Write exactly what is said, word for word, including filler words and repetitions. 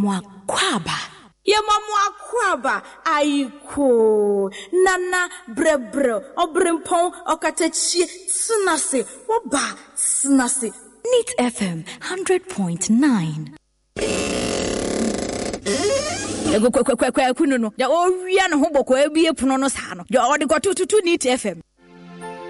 Mwakwaba. Ye mwakwaba aiko nana brebre obrimpon okatechi tsunase woba tsunase. Neat F M one hundred point nine. Ego kwe kwe kwe kwe kuno no. Ya o wia no ho boko ebie puno no sa no. Ya o de go tutu Neat F M.